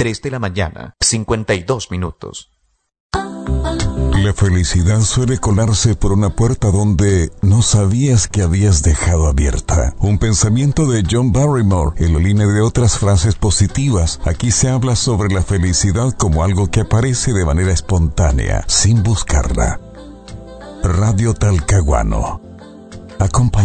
3 de la mañana, 52 minutos. La felicidad suele colarse por una puerta donde no sabías que habías dejado abierta. Un pensamiento de John Barrymore en la línea de otras frases positivas. Aquí se habla sobre la felicidad como algo que aparece de manera espontánea, sin buscarla. Radio Talcahuano. Acompaña.